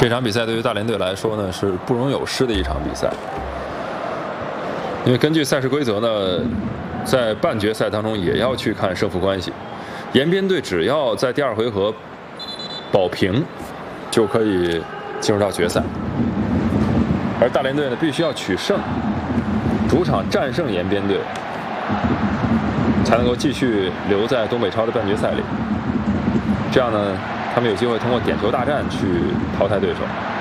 这场比赛对于大连队来说呢，是不容有失的一场比赛。因为根据赛事规则呢，在半决赛当中也要去看胜负关系。延边队只要在第2回合保平，就可以进入到决赛。而大连队呢，必须要取胜，主场战胜延边队，才能够继续留在东北超的半决赛里。这样呢，他们有机会通过点球大战去淘汰对手。